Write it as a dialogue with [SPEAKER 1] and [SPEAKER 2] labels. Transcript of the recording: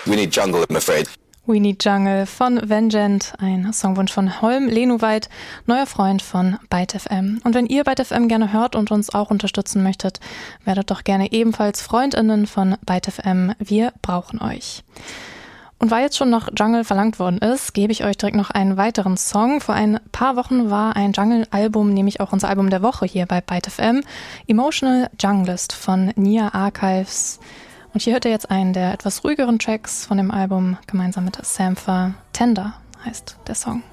[SPEAKER 1] We Need Jungle, I'm afraid.
[SPEAKER 2] We Need Jungle von Vengent, ein Songwunsch von Holm Lenoweit, neuer Freund von Byte FM. Und wenn ihr Byte FM gerne hört und uns auch unterstützen möchtet, werdet doch gerne ebenfalls FreundInnen von Byte FM. Wir brauchen euch. Und weil jetzt schon noch Jungle verlangt worden ist, gebe ich euch direkt noch einen weiteren Song. Vor ein paar Wochen war ein Jungle-Album, nämlich auch unser Album der Woche hier bei Byte FM, Emotional Junglist von Nia Archives. Und hier hört ihr jetzt einen der etwas ruhigeren Tracks von dem Album gemeinsam mit Sampha. Tender heißt der Song.